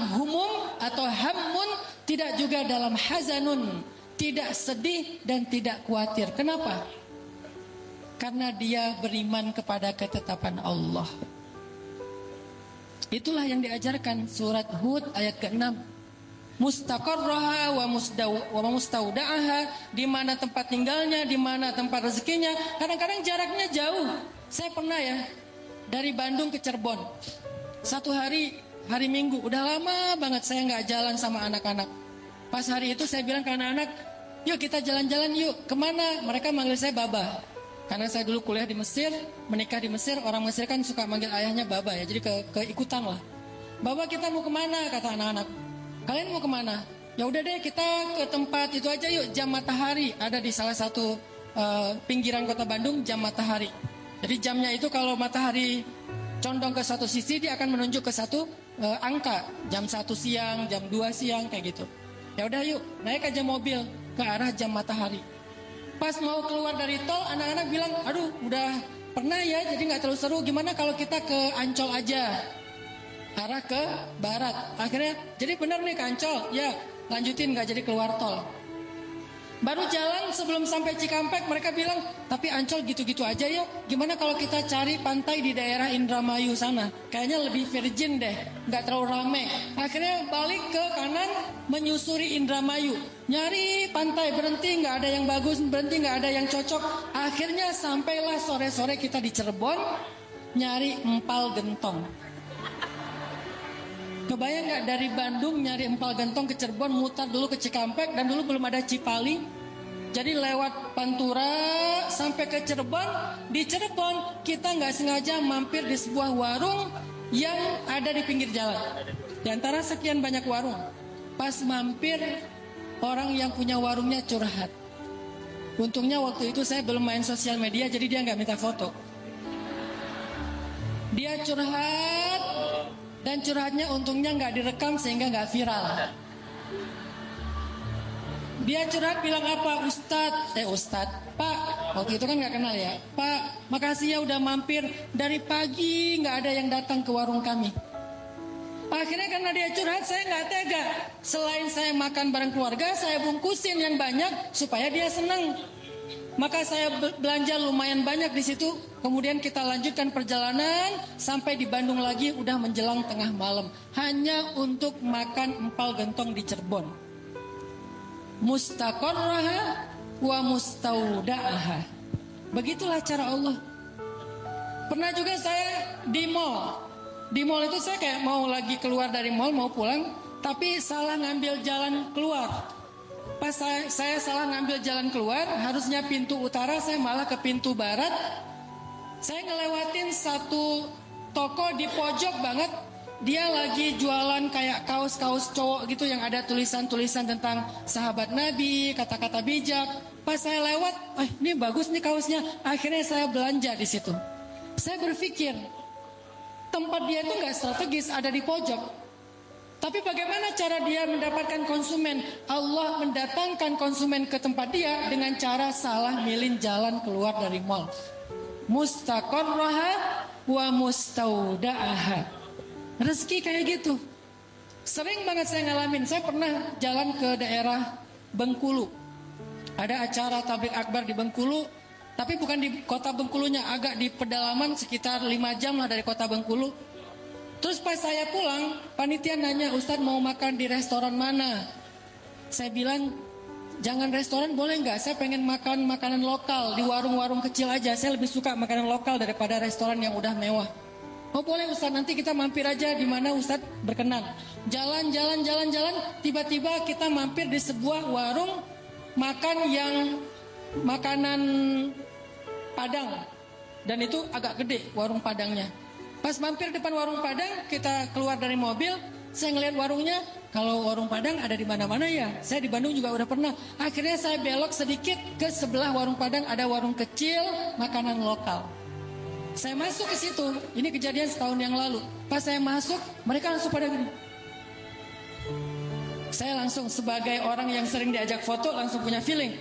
dalam humum atau hammun, tidak juga dalam hazanun, tidak sedih dan tidak khawatir. Kenapa? Karena dia beriman kepada ketetapan Allah. Itulah yang diajarkan surat Hud ayat ke-6. Mustaqarraha wa mustauda'aha, di mana tempat tinggalnya, di mana tempat rezekinya. Kadang-kadang jaraknya jauh. Saya pernah ya, dari Bandung ke Cirebon. Satu hari Minggu, udah lama banget saya nggak jalan sama anak-anak. Pas hari itu saya bilang ke anak-anak, yuk kita jalan-jalan yuk. Kemana? Mereka manggil saya Baba. Karena saya dulu kuliah di Mesir, menikah di Mesir. Orang Mesir kan suka manggil ayahnya Baba ya, jadi keikutan lah. Baba, kita mau kemana? Kata anak-anak. Kalian mau kemana? Ya udah deh, kita ke tempat itu aja yuk, Jam Matahari. Ada di salah satu pinggiran kota Bandung, Jam Matahari. Jadi jamnya itu kalau matahari condong ke satu sisi, dia akan menunjuk ke satu angka. Jam 1 siang, jam 2 siang, kayak gitu. Ya udah yuk, naik aja mobil ke arah Jam Matahari. Pas mau keluar dari tol, anak-anak bilang, aduh udah pernah ya, jadi gak terlalu seru. Gimana kalau kita ke Ancol aja, arah ke barat. Akhirnya jadi benar nih ke Ancol, ya lanjutin, gak jadi keluar tol. Baru jalan sebelum sampai Cikampek, mereka bilang, tapi Ancol gitu-gitu aja ya. Gimana kalau kita cari pantai di daerah Indramayu sana? Kayaknya lebih virgin deh, gak terlalu rame. Akhirnya balik ke kanan, menyusuri Indramayu. Nyari pantai, berhenti gak ada yang bagus, berhenti gak ada yang cocok. Akhirnya sampailah sore-sore kita di Cirebon, nyari empal gentong. Kebayang gak dari Bandung nyari empal gentong ke Cirebon, mutar dulu ke Cikampek, dan dulu belum ada Cipali. Jadi lewat Pantura sampai ke Cirebon. Di Cirebon kita gak sengaja mampir di sebuah warung yang ada di pinggir jalan. Di antara sekian banyak warung, pas mampir, orang yang punya warungnya curhat. Untungnya waktu itu saya belum main sosial media, jadi dia gak minta foto. Dia curhat, dan curhatnya untungnya nggak direkam sehingga nggak viral. Dia curhat bilang apa? Ustadz, Pak, waktu itu kan nggak kenal ya. Pak, makasih ya udah mampir, dari pagi nggak ada yang datang ke warung kami. Akhirnya karena dia curhat, saya nggak tega. Selain saya makan bareng keluarga, saya bungkusin yang banyak supaya dia senang. Maka saya belanja lumayan banyak di situ. Kemudian kita lanjutkan perjalanan sampai di Bandung lagi, udah menjelang tengah malam, hanya untuk makan empal gentong di Cirebon. Mustaqarraha wa mustauda'aha. Begitulah cara Allah. Pernah juga saya di mall. Di mall itu saya kayak mau lagi keluar dari mall, mau pulang, tapi salah ngambil jalan keluar. Pas saya salah ngambil jalan keluar, harusnya pintu utara, saya malah ke pintu barat. Saya ngelewatin satu toko di pojok banget. Dia lagi jualan kayak kaos-kaos cowok gitu yang ada tulisan-tulisan tentang sahabat Nabi, kata-kata bijak. Pas saya lewat, ini bagus nih kaosnya. Akhirnya saya belanja di situ. Saya berpikir, tempat dia itu nggak strategis, ada di pojok. Tapi bagaimana cara dia mendapatkan konsumen? Allah mendatangkan konsumen ke tempat dia dengan cara salah milih jalan keluar dari mall. Mustaqarraha wa mustauda'aha. Rezeki kayak gitu. Sering banget saya ngalamin. Saya pernah jalan ke daerah Bengkulu. Ada acara tabligh akbar di Bengkulu, tapi bukan di kota Bengkulunya, agak di pedalaman sekitar 5 jam lah dari kota Bengkulu. Terus pas saya pulang, panitia nanya, Ustadz mau makan di restoran mana? Saya bilang, jangan restoran boleh nggak? Saya pengen makan makanan lokal di warung-warung kecil aja. Saya lebih suka makanan lokal daripada restoran yang udah mewah. Oh boleh Ustadz, nanti kita mampir aja di mana Ustadz berkenan. Jalan, tiba-tiba kita mampir di sebuah warung makan yang makanan Padang. Dan itu agak gede warung Padangnya. Pas mampir depan warung Padang, kita keluar dari mobil, saya ngeliat warungnya. Kalau warung Padang ada di mana-mana ya. Saya di Bandung juga udah pernah. Akhirnya saya belok sedikit ke sebelah warung Padang, ada warung kecil makanan lokal. Saya masuk ke situ. Ini kejadian setahun yang lalu. Pas saya masuk, mereka langsung pada gini. Saya langsung sebagai orang yang sering diajak foto langsung punya feeling.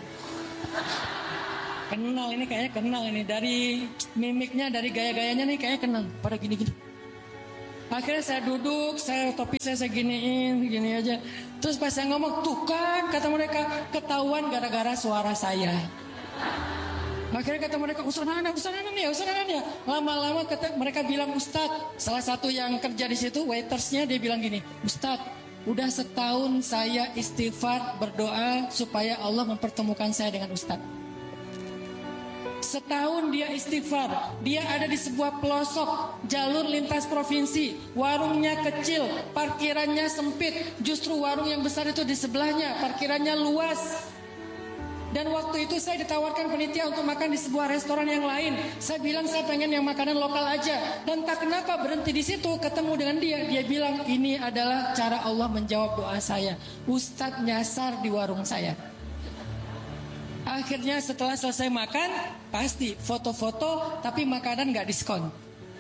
Kenal ini, kayaknya kenal ini. Dari mimiknya, dari gaya-gayanya nih kayaknya kenal. Pada gini-gini. Akhirnya saya duduk, topi saya giniin, gini aja. Terus pas saya ngomong, tuh kan kata mereka, ketahuan gara-gara suara saya. Akhirnya kata mereka, Ustaz Hanan ya. Lama-lama mereka bilang, Ustadz, salah satu yang kerja di situ, waitersnya, dia bilang gini, Ustadz, udah setahun saya istighfar, berdoa supaya Allah mempertemukan saya dengan Ustadz. Setahun dia istighfar, dia ada di sebuah pelosok jalur lintas provinsi, warungnya kecil, parkirannya sempit, justru warung yang besar itu di sebelahnya, parkirannya luas. Dan waktu itu saya ditawarkan panitia untuk makan di sebuah restoran yang lain. Saya bilang saya pengen yang makanan lokal aja. Dan tak kenapa berhenti di situ, ketemu dengan dia. Dia bilang ini adalah cara Allah menjawab doa saya. Ustadz nyasar di warung saya. Akhirnya setelah selesai makan, pasti foto-foto tapi makanan gak diskon.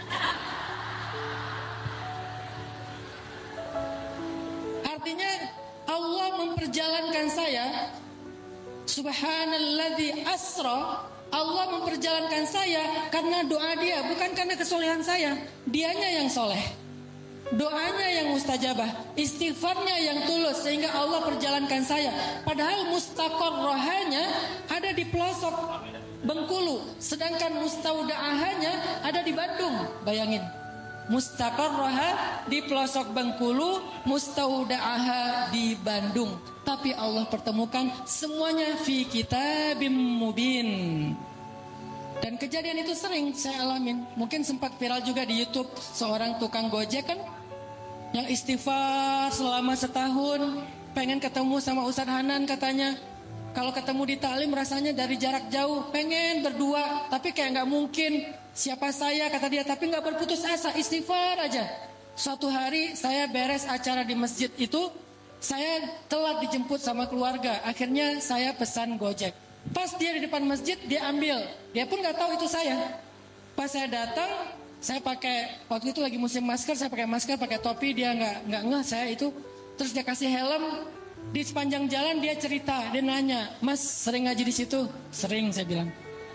Artinya Allah memperjalankan saya. Subhanalladzi asra, Allah memperjalankan saya karena doa dia, bukan karena kesolehan saya. Dianya yang soleh, doanya yang mustajabah, istighfarnya yang tulus, sehingga Allah perjalankan saya. Padahal mustaqarrahanya ada di pelosok Bengkulu, sedangkan mustaudaahanya ada di Bandung. Bayangin, mustaqarraha di pelosok Bengkulu, mustaudaah di Bandung. Tapi Allah pertemukan semuanya fi kitabim mubin. Dan kejadian itu sering saya alamin. Mungkin sempat viral juga di YouTube, seorang tukang gojek kan yang istighfar selama setahun, pengen ketemu sama Ustaz Hanan katanya. Kalau ketemu di taklim rasanya dari jarak jauh, pengen berdua, tapi kayak gak mungkin. Siapa saya kata dia, tapi gak berputus asa, istighfar aja. Suatu hari saya beres acara di masjid itu, saya telat dijemput sama keluarga. Akhirnya saya pesan gojek. Pas dia di depan masjid, dia ambil. Dia pun gak tahu itu saya. Pas saya datang, saya pakai, waktu itu lagi musim masker, saya pakai masker, pakai topi, dia nggak ngeh saya itu. Terus dia kasih helm. Di sepanjang jalan dia cerita, dia nanya, Mas sering ngaji di situ? Sering, saya bilang.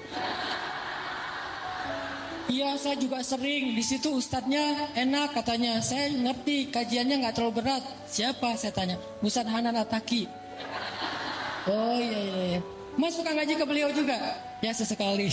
Iya, saya juga sering. Di situ ustadznya enak katanya. Saya ngerti kajiannya nggak terlalu berat. Siapa? Saya tanya. Ustadz Hanan Ataki. Oh iya. Mas suka ngaji ke beliau juga? Ya sesekali.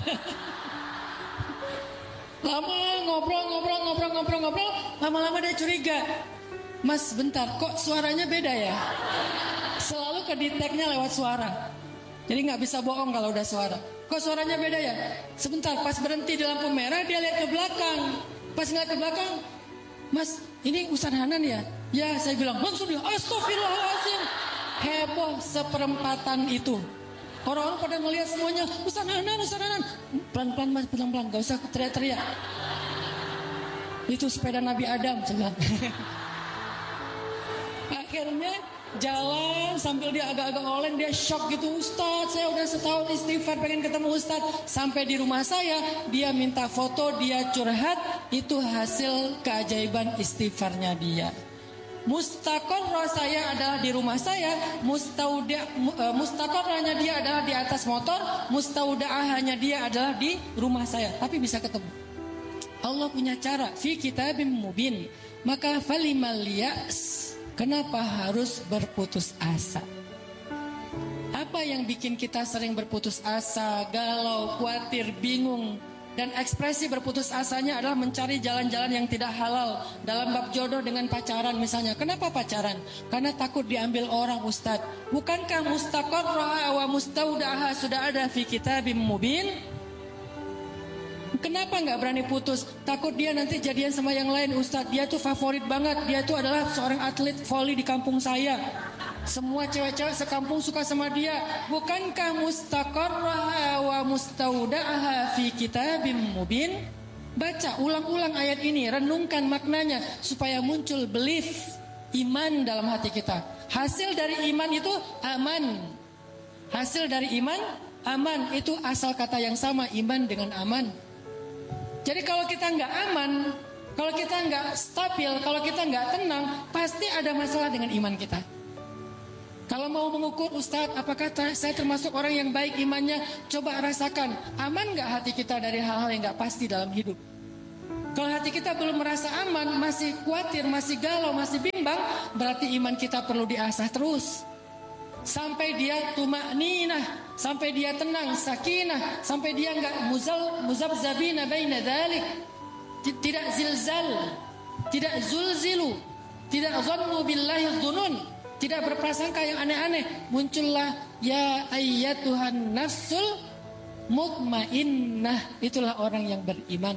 Lama ngobrol. Lama-lama dia curiga. Mas bentar, kok suaranya beda ya? Selalu kedeteknya lewat suara. Jadi nggak bisa bohong kalau udah suara. Kok suaranya beda ya? Sebentar, pas berhenti di lampu merah dia lihat ke belakang. Pas ngeliat ke belakang, Mas ini Ustaz Hanan ya? Ya, saya bilang langsung dia, astagfirullahaladzim. Heboh seperempatan itu. Orang-orang pada ngeliat semuanya, Ustaz Hanan. Pelan-pelan Mas, pelan-pelan, gak usah teriak-teriak. Itu sepeda Nabi Adam, saya bilang. Akhirnya jalan sambil dia agak-agak oleng, dia shock gitu. Ustadz, saya udah setahun istighfar pengen ketemu Ustadz. Sampai di rumah saya, dia minta foto, dia curhat. Itu hasil keajaiban istighfarnya dia. Mustaqarrah saya adalah di rumah saya, mustaqarrahnya dia adalah di atas motor, mustaudaahnya dia adalah di rumah saya. Tapi bisa ketemu. Allah punya cara, fi kitabim mubin. Maka falimal yas, kenapa harus berputus asa? Apa yang bikin kita sering berputus asa, galau, khawatir, bingung? Dan ekspresi berputus asanya adalah mencari jalan-jalan yang tidak halal. Dalam bab jodoh dengan pacaran misalnya. Kenapa pacaran? Karena takut diambil orang, Ustadz. Bukankah mustaqarrah wa mustaudaha sudah ada fi kitabim mubin? Kenapa nggak berani putus? Takut dia nanti jadian sama yang lain, Ustadz. Dia tuh favorit banget. Dia tuh adalah seorang atlet voli di kampung saya. Semua cewek-cewek sekampung suka sama dia. Bukankah mustaqarraha wa mustaudaha fi kitabim mubin? Baca ulang-ulang ayat ini, renungkan maknanya supaya muncul belief, iman dalam hati kita. Hasil dari iman itu aman. Hasil dari iman aman, itu asal kata yang sama, iman dengan aman. Jadi kalau kita nggak aman, kalau kita nggak stabil, kalau kita nggak tenang, pasti ada masalah dengan iman kita. Kalau mau mengukur, Ustadz, apakah saya termasuk orang yang baik imannya? Coba rasakan, aman gak hati kita dari hal-hal yang gak pasti dalam hidup? Kalau hati kita belum merasa aman, masih khawatir, masih galau, masih bimbang, berarti iman kita perlu diasah terus. Sampai dia tumakninah, sampai dia tenang, sakinah, sampai dia enggak muzabzabina baina dzalik. Tidak zilzal, tidak zulzilu, tidak zannu billahi dzunun, tidak berprasangka yang aneh-aneh. Muncullah ya ayyatuhan nafsul mutmainnah, itulah orang yang beriman.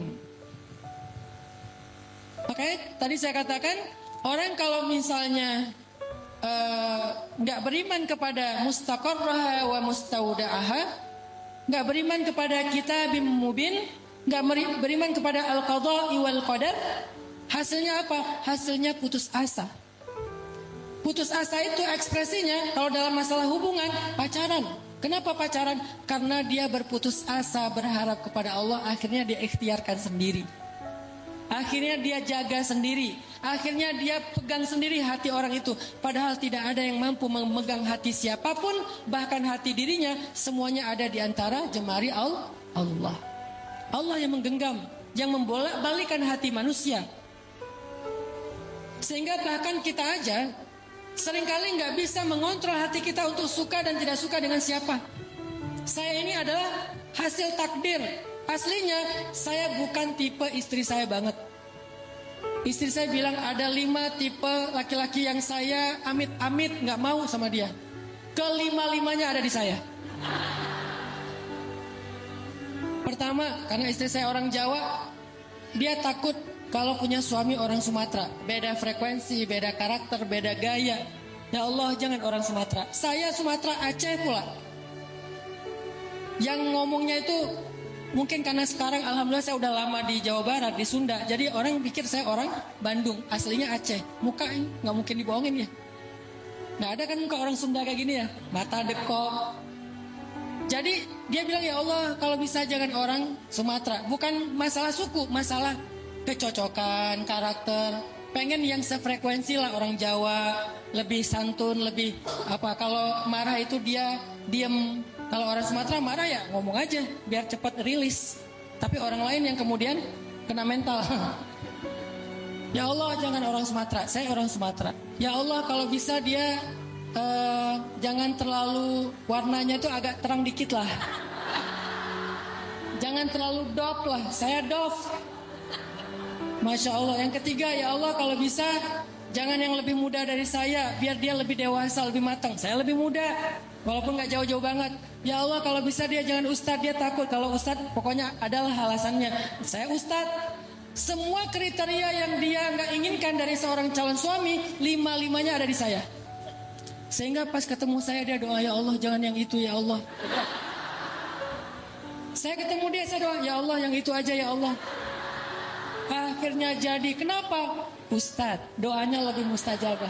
Makanya tadi saya katakan, orang kalau misalnya nggak beriman kepada mustaqarraha wa mustaudaaha, nggak beriman kepada kitabim mubin, nggak beriman kepada al-qadha'i wal qadar, hasilnya apa? Hasilnya putus asa. Putus asa itu ekspresinya kalau dalam masalah hubungan, pacaran. Kenapa pacaran? Karena dia berputus asa, berharap kepada Allah, akhirnya dia ikhtiarkan sendiri. Akhirnya dia jaga sendiri. Akhirnya dia pegang sendiri hati orang itu. Padahal tidak ada yang mampu memegang hati siapapun. Bahkan hati dirinya, semuanya ada di antara jemari Allah. Allah yang menggenggam, yang membolak-balikan hati manusia. Sehingga bahkan kita aja seringkali nggak bisa mengontrol hati kita untuk suka dan tidak suka dengan siapa. Saya ini adalah hasil takdir. Aslinya saya bukan tipe istri saya banget. Istri saya bilang ada 5 tipe laki-laki yang saya amit-amit gak mau sama dia. Kelima-limanya ada di saya. Pertama, karena istri saya orang Jawa, dia takut kalau punya suami orang Sumatera. Beda frekuensi, beda karakter, beda gaya. Ya Allah, jangan orang Sumatera. Saya Sumatera Aceh pula. Yang ngomongnya itu mungkin karena sekarang alhamdulillah saya udah lama di Jawa Barat, di Sunda. Jadi orang pikir saya orang Bandung, aslinya Aceh. Muka nggak mungkin dibohongin ya. Nggak ada kan muka orang Sunda kayak gini ya, mata dekok. Jadi dia bilang ya Allah kalau bisa jangan orang Sumatera. Bukan masalah suku, masalah kecocokan, karakter. Pengen yang sefrekuensi lah orang Jawa, lebih santun, lebih apa. Kalau marah itu dia diem. Kalau orang Sumatera marah ya ngomong aja biar cepat rilis. Tapi orang lain yang kemudian kena mental. Ya Allah jangan orang Sumatera, saya orang Sumatera. Ya Allah kalau bisa dia jangan terlalu warnanya itu agak terang dikit lah. Jangan terlalu dof lah, saya dof. Masya Allah. Yang ketiga ya Allah kalau bisa jangan yang lebih muda dari saya, biar dia lebih dewasa, lebih matang. Saya lebih muda, walaupun gak jauh-jauh banget. Ya Allah kalau bisa dia jangan ustadz, dia takut. Kalau ustadz pokoknya adalah alasannya. Saya ustadz. Semua kriteria yang dia gak inginkan dari seorang calon suami, 5-5-nya ada di saya. Sehingga pas ketemu saya dia doa, ya Allah jangan yang itu ya Allah. Saya ketemu dia, saya doa, ya Allah yang itu aja ya Allah. Akhirnya jadi. Kenapa? Ustadz, doanya lebih mustajabah.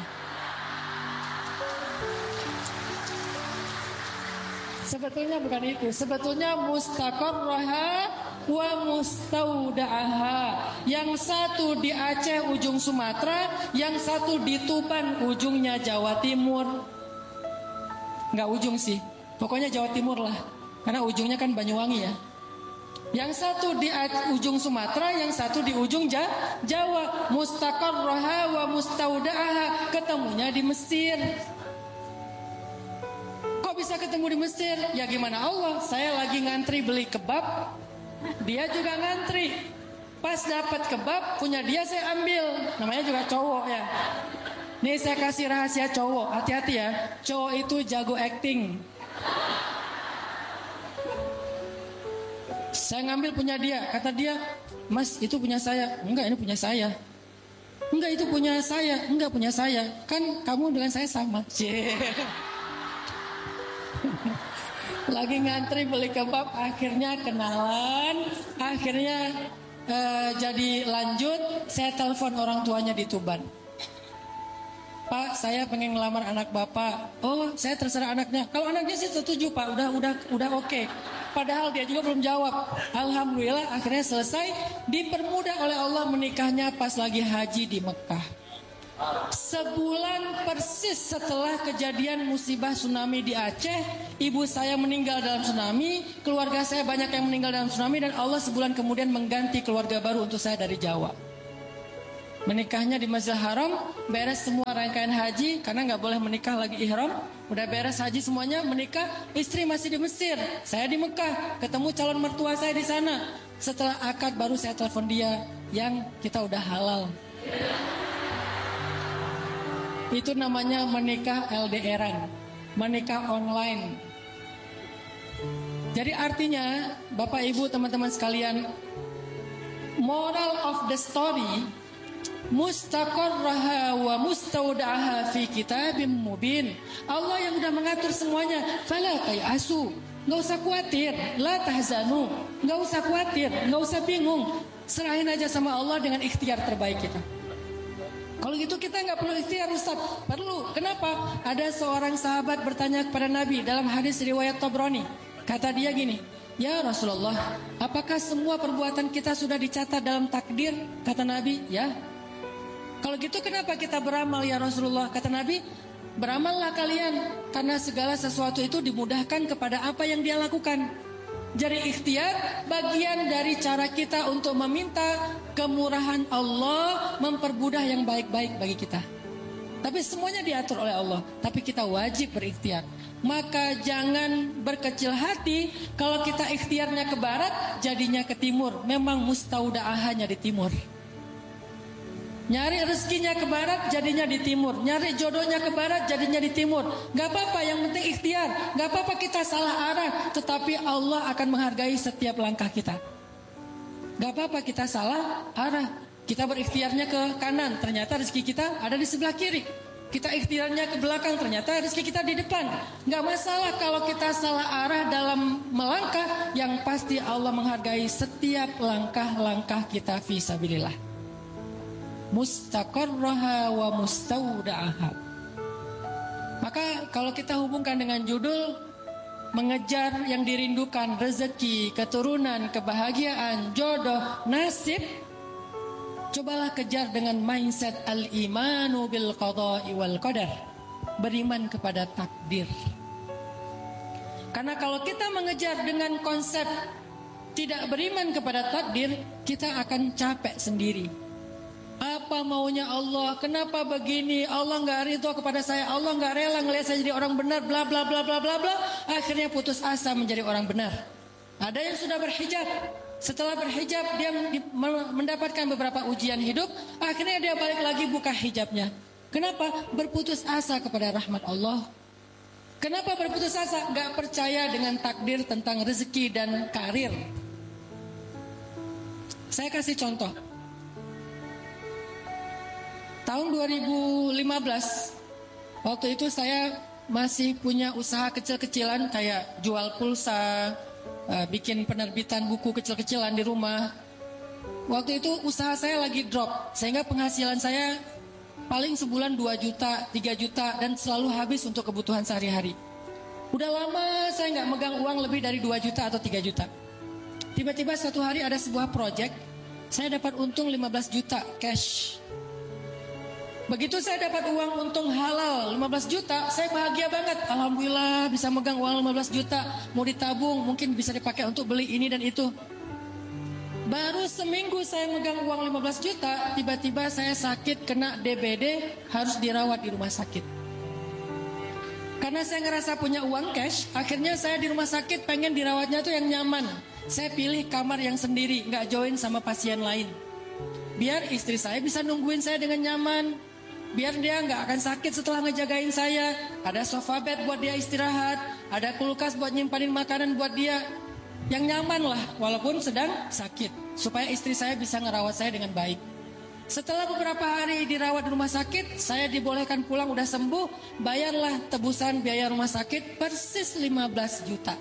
Sebetulnya bukan itu. Sebetulnya mustaqarraha wa mustaudaaha. Yang satu di Aceh ujung Sumatera, yang satu di Tuban ujungnya Jawa Timur. Enggak ujung sih, pokoknya Jawa Timur lah. Karena ujungnya kan Banyuwangi ya. Yang satu di ujung Sumatera, yang satu di ujung Jawa. Mustaqarraha wa mustaudaaha. Ketemunya di Mesir. Kok bisa ketemu di Mesir? Ya gimana Allah? Saya lagi ngantri beli kebab, dia juga ngantri. Pas dapat kebab punya dia saya ambil. Namanya juga cowok ya. Nih saya kasih rahasia cowok, hati-hati ya. Cowok itu jago acting. Saya ngambil punya dia, kata dia, Mas itu punya saya. Enggak, ini punya saya. Enggak, itu punya saya. Enggak, punya saya. Kan kamu dengan saya sama. Lagi ngantri beli kebab, akhirnya kenalan, akhirnya jadi lanjut. Saya telepon orang tuanya di Tuban. Pak, saya pengen ngelamar anak bapak. Oh, saya terserah anaknya. Kalau anaknya sih setuju Pak, udah oke. Padahal dia juga belum jawab. Alhamdulillah akhirnya selesai. Dipermudah oleh Allah menikahnya pas lagi haji di Mekah. Sebulan persis setelah kejadian musibah tsunami di Aceh, ibu saya meninggal dalam tsunami, keluarga saya banyak yang meninggal dalam tsunami, dan Allah sebulan kemudian mengganti keluarga baru untuk saya dari Jawa. Menikahnya di Masjidil Haram, beres semua rangkaian haji, karena nggak boleh menikah lagi ihram. Udah beres haji semuanya, menikah, istri masih di Mesir, saya di Mekah, ketemu calon mertua saya di sana. Setelah akad baru saya telepon dia, yang kita udah halal. Itu namanya menikah LDRan, menikah online. Jadi artinya, Bapak Ibu teman-teman sekalian, moral of the story, mustaqarraha wa mustaudaha fi kitabim mubin. Allah yang udah mengatur semuanya. Fala tayasu, nggak usah khawatir. La tahzanu, nggak usah khawatir, nggak usah bingung. Serahin aja sama Allah dengan ikhtiar terbaik kita. Kalau gitu kita nggak perlu ikhtiar, Ustaz. Perlu. Kenapa? Ada seorang sahabat bertanya kepada Nabi dalam hadis riwayat Tabrani. Kata dia gini, ya Rasulullah, apakah semua perbuatan kita sudah dicatat dalam takdir? Kata Nabi, ya. Kalau gitu kenapa kita beramal ya Rasulullah? Kata Nabi, beramallah kalian, karena segala sesuatu itu dimudahkan kepada apa yang dia lakukan. Jadi ikhtiar bagian dari cara kita untuk meminta kemurahan Allah, mempermudah yang baik-baik bagi kita. Tapi semuanya diatur oleh Allah, tapi kita wajib berikhtiar. Maka jangan berkecil hati kalau kita ikhtiarnya ke barat, jadinya ke timur. Memang mustaudaahnya di timur. Nyari rezekinya ke barat, jadinya di timur. Nyari jodohnya ke barat, jadinya di timur. Gak apa-apa, yang penting ikhtiar. Gak apa-apa kita salah arah, tetapi Allah akan menghargai setiap langkah kita. Gak apa-apa kita salah arah. Kita berikhtiarnya ke kanan, ternyata rezeki kita ada di sebelah kiri. Kita ikhtiarnya ke belakang, ternyata rezeki kita di depan. Gak masalah kalau kita salah arah dalam melangkah. Yang pasti Allah menghargai setiap langkah-langkah kita fisabilillah. Mustaqarraha wa mustaudaha. Maka kalau kita hubungkan dengan judul mengejar yang dirindukan, rezeki, keturunan, kebahagiaan, jodoh, nasib, cobalah kejar dengan mindset al-imanu bil qada'i wal qadar, beriman kepada takdir. Karena kalau kita mengejar dengan konsep tidak beriman kepada takdir, kita akan capek sendiri. Apa maunya Allah? Kenapa begini? Allah nggak ridho kepada saya. Allah nggak rela ngelihat saya jadi orang benar. Bla bla bla bla bla bla. Akhirnya putus asa menjadi orang benar. Ada yang sudah berhijab. Setelah berhijab dia mendapatkan beberapa ujian hidup. Akhirnya dia balik lagi buka hijabnya. Kenapa? Berputus asa kepada rahmat Allah. Kenapa berputus asa? Nggak percaya dengan takdir tentang rezeki dan karir. Saya kasih contoh. Tahun 2015, waktu itu saya masih punya usaha kecil-kecilan kayak jual pulsa, bikin penerbitan buku kecil-kecilan di rumah. Waktu itu usaha saya lagi drop, sehingga penghasilan saya paling sebulan 2 juta, 3 juta, dan selalu habis untuk kebutuhan sehari-hari. Udah lama saya nggak megang uang lebih dari 2 juta atau 3 juta. Tiba-tiba satu hari ada sebuah project, saya dapat untung 15 juta cash. Begitu saya dapat uang untung halal 15 juta, saya bahagia banget. Alhamdulillah bisa megang uang 15 juta, mau ditabung, mungkin bisa dipakai untuk beli ini dan itu. Baru seminggu saya megang uang 15 juta, tiba-tiba saya sakit kena DBD, harus dirawat di rumah sakit. Karena saya ngerasa punya uang cash, akhirnya saya di rumah sakit pengen dirawatnya tuh yang nyaman. Saya pilih kamar yang sendiri, nggak join sama pasien lain. Biar istri saya bisa nungguin saya dengan nyaman. Biar dia nggak akan sakit setelah ngejagain saya. Ada sofa bed buat dia istirahat. Ada kulkas buat nyimpanin makanan buat dia. Yang nyaman lah walaupun sedang sakit. Supaya istri saya bisa ngerawat saya dengan baik. Setelah beberapa hari dirawat di rumah sakit, saya dibolehkan pulang udah sembuh. Bayarlah tebusan biaya rumah sakit persis 15 juta.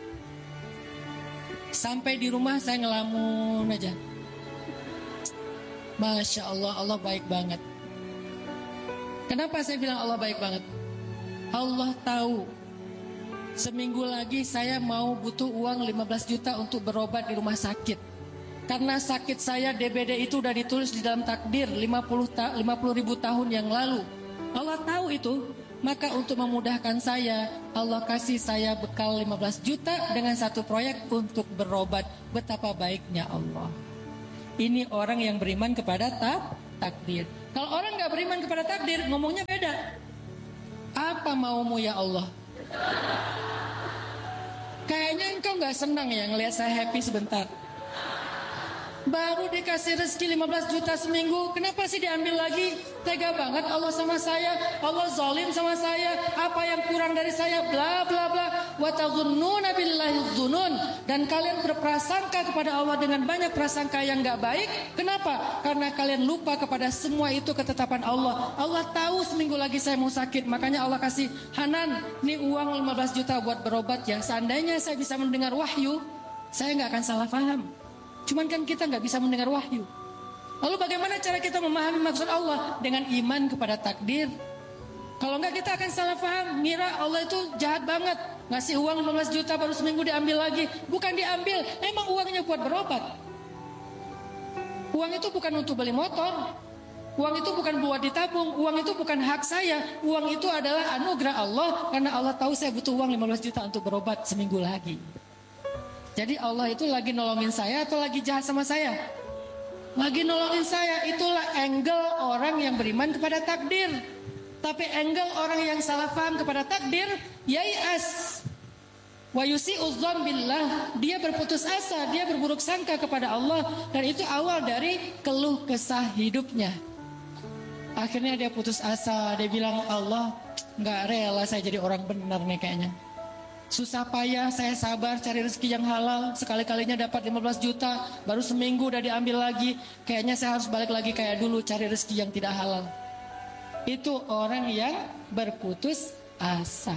Sampai di rumah saya ngelamun aja. Masya Allah, Allah baik banget. Kenapa saya bilang Allah baik banget? Allah tahu seminggu lagi saya mau butuh uang 15 juta untuk berobat di rumah sakit. Karena sakit saya DBD itu udah ditulis di dalam takdir 50 ribu tahun yang lalu. Allah tahu itu. Maka untuk memudahkan saya, Allah kasih saya bekal 15 juta dengan satu proyek untuk berobat. Betapa baiknya Allah. Ini orang yang beriman kepada takdir. Kalau orang gak beriman kepada takdir, ngomongnya beda. Apa maumu ya Allah? Kayaknya engkau gak senang ya ngelihat saya happy sebentar. Baru dikasih rezeki 15 juta seminggu, kenapa sih diambil lagi? Tega banget Allah sama saya, Allah zalim sama saya, apa yang kurang dari saya, bla bla bla. Wa tazunnuna billahi dzunun, dan kalian berprasangka kepada Allah dengan banyak prasangka yang gak baik. Kenapa? Karena kalian lupa kepada semua itu ketetapan Allah. Allah tahu seminggu lagi saya mau sakit, makanya Allah kasih, Hanan, ini uang 15 juta buat berobat ya. Seandainya saya bisa mendengar wahyu, saya gak akan salah paham. Cuman kan kita nggak bisa mendengar wahyu. Lalu bagaimana cara kita memahami maksud Allah? Dengan iman kepada takdir. Kalau nggak kita akan salah paham. Ngira Allah itu jahat banget. Ngasih uang 15 juta baru seminggu diambil lagi. Bukan diambil, emang uangnya buat berobat. Uang itu bukan untuk beli motor. Uang itu bukan buat ditabung. Uang itu bukan hak saya. Uang itu adalah anugerah Allah. Karena Allah tahu saya butuh uang 15 juta untuk berobat seminggu lagi. Jadi Allah itu lagi nolongin saya atau lagi jahat sama saya? Lagi nolongin saya. Itulah angle orang yang beriman kepada takdir. Tapi angle orang yang salah paham kepada takdir, yai'as wa yusi'udzan billah, dia berputus asa, dia berburuk sangka kepada Allah, dan itu awal dari keluh kesah hidupnya. Akhirnya dia putus asa, dia bilang, Allah nggak rela saya jadi orang benar nih kayaknya. Susah payah saya sabar cari rezeki yang halal, sekali-kalinya dapat 15 juta, baru seminggu udah diambil lagi. Kayaknya saya harus balik lagi kayak dulu cari rezeki yang tidak halal. Itu orang yang berputus asa.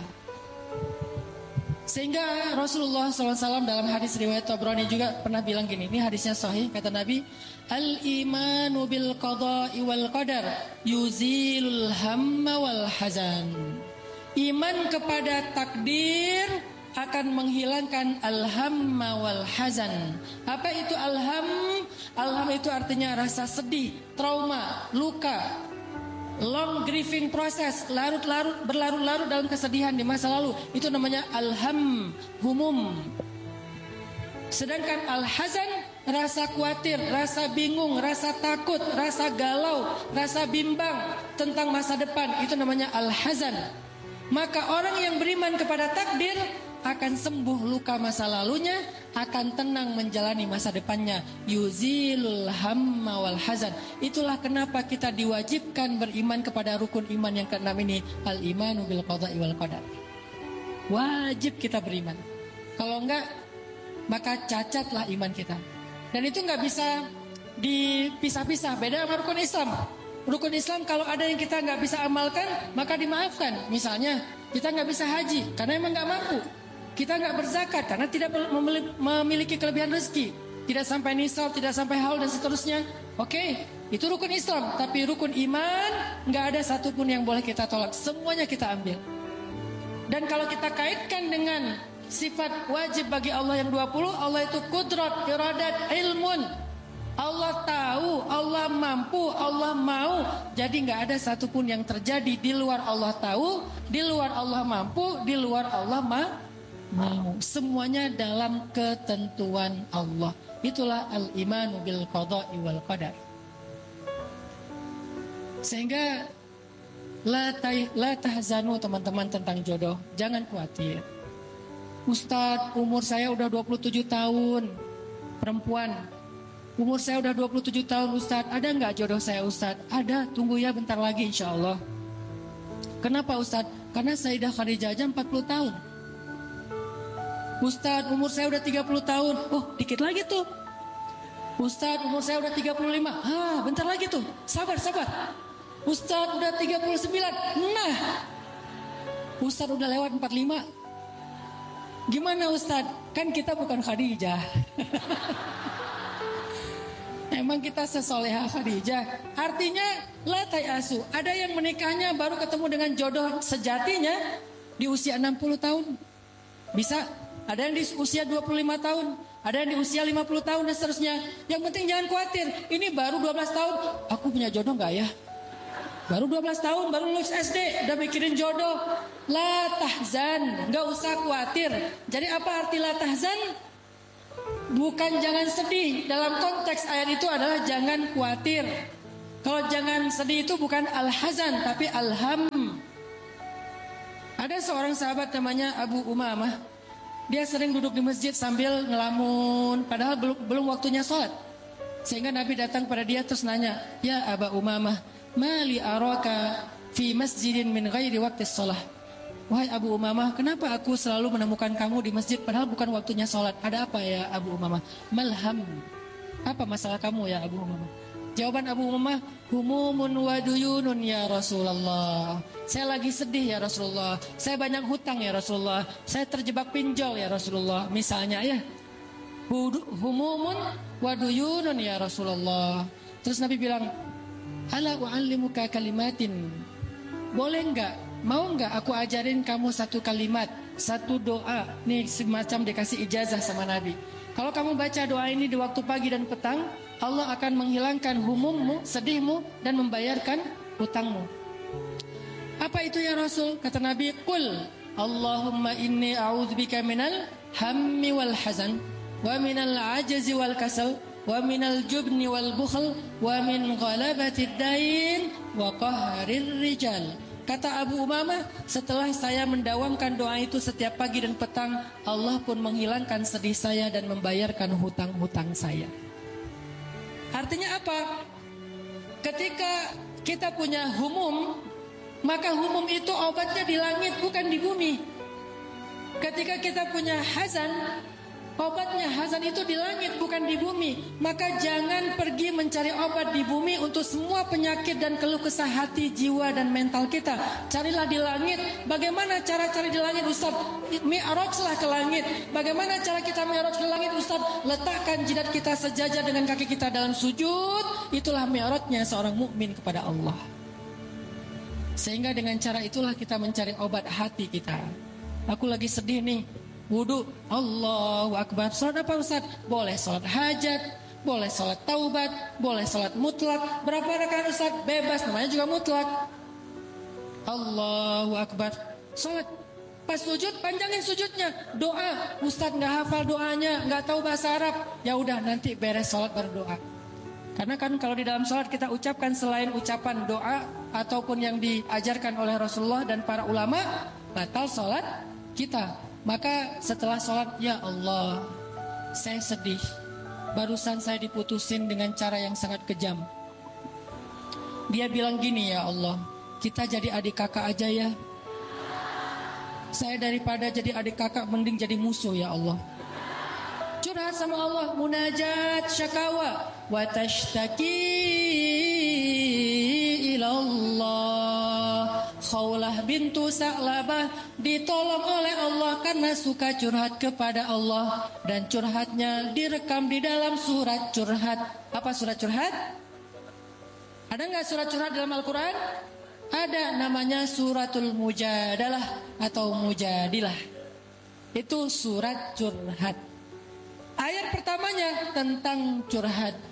Sehingga Rasulullah SAW dalam hadis riwayat Tabrani juga pernah bilang gini, ini hadisnya sahih, kata Nabi, Al-imanu bil qada'i wal qadar yuzilul hamma wal hazan. Iman kepada takdir akan menghilangkan alhamma wal hazan. Apa itu alham? Alham itu artinya rasa sedih, trauma, luka, long grieving process, berlarut-larut dalam kesedihan di masa lalu. Itu namanya alham, humum. Sedangkan al-hazan, rasa khawatir, rasa bingung, rasa takut, rasa galau, rasa bimbang tentang masa depan. Itu namanya al-hazan. Maka orang yang beriman kepada takdir akan sembuh luka masa lalunya, akan tenang menjalani masa depannya. Yuzilul hamma wal hazan. Itulah kenapa kita diwajibkan beriman kepada rukun iman yang keenam ini, al-imanu bil qada'i wal qadar. Wajib kita beriman. Kalau enggak, maka cacatlah iman kita. Dan itu enggak bisa dipisah-pisah. Beda sama rukun Islam. Rukun Islam kalau ada yang kita nggak bisa amalkan, maka dimaafkan. Misalnya kita nggak bisa haji karena emang nggak mampu. Kita nggak berzakat karena tidak memiliki kelebihan rezeki. Tidak sampai nisab, tidak sampai haul dan seterusnya. Oke, itu rukun Islam. Tapi rukun iman nggak ada satupun yang boleh kita tolak. Semuanya kita ambil. Dan kalau kita kaitkan dengan sifat wajib bagi Allah yang 20, Allah itu kudrat, iradat, ilmun. Allah tahu, Allah mampu, Allah mau. Jadi gak ada satupun yang terjadi di luar Allah tahu, di luar Allah mampu, di luar Allah mau. Semuanya dalam ketentuan Allah. Itulah al-imanu bil qada'i wal qadar. Sehingga la tahzanu teman-teman tentang jodoh. Jangan khawatir. Ustadz, umur saya udah 27 tahun. Perempuan. Umur saya udah 27 tahun Ustadz, ada nggak jodoh saya Ustadz? Ada, tunggu ya bentar lagi insya Allah. Kenapa Ustadz? Karena Sayyidah Khadijah aja 40 tahun. Ustadz, umur saya udah 30 tahun. Oh, dikit lagi tuh. Ustadz, umur saya udah 35. Bentar lagi tuh. Sabar. Ustadz, udah 39. Nah, Ustadz udah lewat 45. Gimana Ustadz? Kan kita bukan Khadijah. Emang kita sesolehah Khadijah. Artinya la tayasu. Ada yang menikahnya baru ketemu dengan jodoh sejatinya di usia 60 tahun. Bisa. ada yang di usia 25 tahun, ada yang di usia 50 tahun dan seterusnya. Yang penting jangan khawatir, ini baru 12 tahun, aku punya jodoh nggak ya? Baru 12 tahun, baru lulus SD, udah mikirin jodoh. La tahzan, nggak usah khawatir. Jadi apa arti la tahzan? Bukan jangan sedih. Dalam konteks ayat itu adalah jangan khawatir. Kalau jangan sedih itu bukan al-hazan, tapi al-ham. Ada seorang sahabat namanya Abu Umamah. Dia sering duduk di masjid sambil ngelamun, padahal belum waktunya sholat. Sehingga Nabi datang pada dia terus nanya, ya Abu Umamah, mali araka fi masjidin min ghairi waqtis sholah. Wahai Abu Umamah, kenapa aku selalu menemukan kamu di masjid padahal bukan waktunya sholat? Ada apa ya Abu Umamah? Malham. Apa masalah kamu ya Abu Umamah? Jawaban Abu Umamah, humumun wa duyunun ya Rasulullah. Saya lagi sedih ya Rasulullah. Saya banyak hutang ya Rasulullah. Saya terjebak pinjol ya Rasulullah. Misalnya ya. Humumun wa duyunun ya Rasulullah. Terus Nabi bilang, ala u'allimuka kalimatin. Boleh enggak? Mau enggak aku ajarin kamu satu kalimat, satu doa. Nih semacam dikasih ijazah sama Nabi. Kalau kamu baca doa ini di waktu pagi dan petang, Allah akan menghilangkan humummu, sedihmu, dan membayarkan hutangmu. Apa itu ya Rasul? Kata Nabi, Qul Allahumma inni a'udzubika minal hammi wal hazan, wa minal ajazi wal kasal, wa minal jubni wal bukhl, wa min ghalabatid dain, wa qahrir rijal. Kata Abu Umamah, setelah saya mendawamkan doa itu setiap pagi dan petang, Allah pun menghilangkan sedih saya dan membayarkan hutang-hutang saya. Artinya apa? Ketika kita punya humum, maka humum itu obatnya di langit bukan di bumi. Ketika kita punya hazan, obatnya hazan itu di langit bukan di bumi. Maka jangan pergi mencari obat di bumi untuk semua penyakit dan keluh kesah hati, jiwa dan mental kita. Carilah di langit. Bagaimana cara cari di langit Ustaz? Mi'rajlah ke langit. Bagaimana cara kita mi'raj ke langit Ustaz? Letakkan jidat kita sejajar dengan kaki kita dalam sujud. Itulah mi'rajnya seorang mukmin kepada Allah. Sehingga dengan cara itulah kita mencari obat hati kita. Aku lagi sedih nih. Wudu, Allahu Akbar. Salat apa Ustaz? Boleh salat hajat, boleh salat taubat, boleh salat mutlak. Berapa rakaat Ustaz? Bebas, namanya juga mutlak. Allahu Akbar. Salat. Pas sujud, panjangin sujudnya. Doa, Ustaz nggak hafal doanya, nggak tahu bahasa Arab. Ya udah, nanti beres salat baru doa. Karena kan kalau di dalam salat kita ucapkan selain ucapan doa ataupun yang diajarkan oleh Rasulullah dan para ulama, batal salat kita. Maka setelah sholat, ya Allah, saya sedih. Barusan saya diputusin dengan cara yang sangat kejam. Dia bilang gini, ya Allah, kita jadi adik kakak aja ya. Saya daripada jadi adik kakak mending jadi musuh ya Allah. Curhat sama Allah, munajat syakawa wa tashtaki ilallah. Khawlah bintu Sa'labah ditolong oleh Allah karena suka curhat kepada Allah. Dan curhatnya direkam di dalam surat curhat. Apa surat curhat? Ada nggak surat curhat dalam Al-Quran? Ada, namanya suratul mujadalah atau mujadilah. Itu surat curhat. Ayat pertamanya tentang curhat.